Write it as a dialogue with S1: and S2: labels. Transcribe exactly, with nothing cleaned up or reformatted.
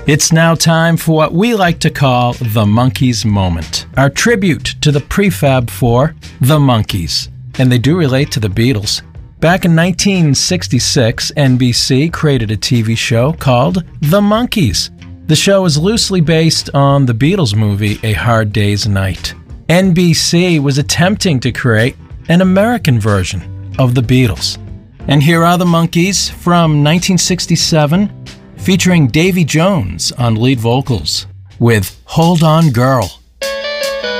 S1: It's now time for what we like to call the Monkees moment, our tribute to the prefab four, the Monkees. And they do relate to the Beatles. Back in nineteen sixty-six, N B C created a T V show called The Monkees. The show is loosely based on the Beatles movie A Hard Day's Night. N B C was attempting to create an American version of the Beatles. And here are the Monkees from nineteen sixty-seven, featuring Davy Jones on lead vocals with Hold On Girl.